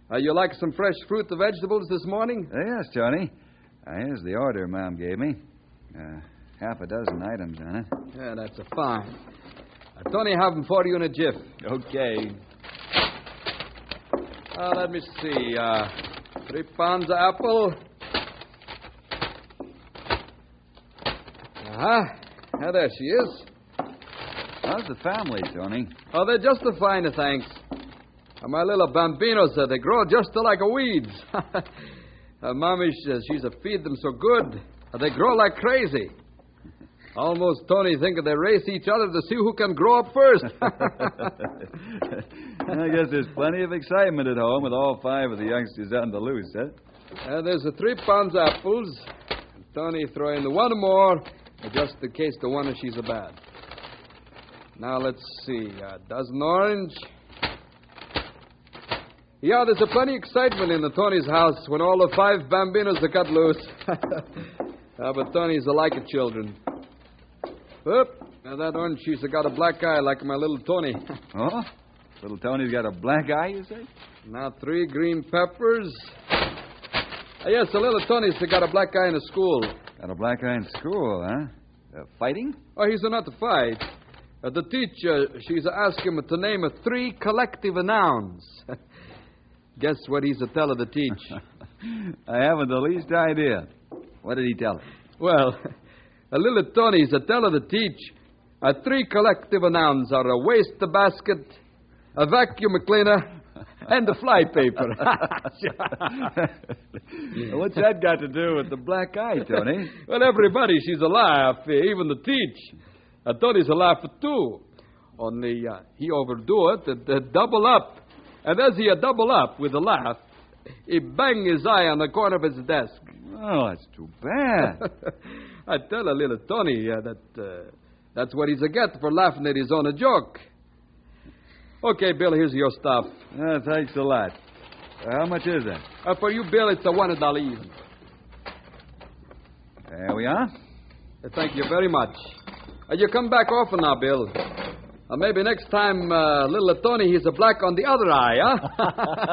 You like some fresh fruit and vegetables this morning? Yes, Tony. Here's the order Mom gave me. Half a dozen items on it. Yeah, that's a fine. Tony, have them for you in a jiff. Okay. Let me see. 3 pounds of apple. There she is. How's the family, Tony? Oh, they're just the fine, thanks. My little bambinos, they grow just like a weeds. Mommy says she's a feed them so good, they grow like crazy. Almost Tony think they race each other to see who can grow up first. I guess there's plenty of excitement at home with all 5 of the youngsters on the loose, huh? There's 3 pounds apples. Tony throw in 1 more, just in case the one she's a bad. Now, let's see. A dozen orange. Yeah, there's plenty of excitement in the Tony's house when all the 5 bambinos are cut loose. But Tony's like children. Oop, now that orange, she's got a black eye like my little Tony. Oh? Little Tony's got a black eye, you say? Now 3 green peppers. Yes, the little Tony's got a black eye in school. Got a black eye in school, huh? Fighting? Oh, he's not to fight. The teacher, she's asked him to name 3 collective nouns. Guess what he's a tell her to teach? I haven't the least idea. What did he tell her? Well, a little Tony's a tell her to teach 3 collective nouns are a waste basket, a vacuum cleaner, and a fly paper. What's that got to do with the black eye, Tony? Well, everybody, she's a laugh, even the teach. Tony's a laugh too. Only he overdo it, double up. And as he double up with a laugh, he bang his eye on the corner of his desk. Oh, that's too bad. I tell a little Tony that's what he's a get for laughing at his own joke. Okay, Bill, here's your stuff. Thanks a lot. How much is that? For you, Bill, it's $1 even. There we are. Thank you very much. You come back often now, Bill. Maybe next time, little Tony, he's a black on the other eye, huh?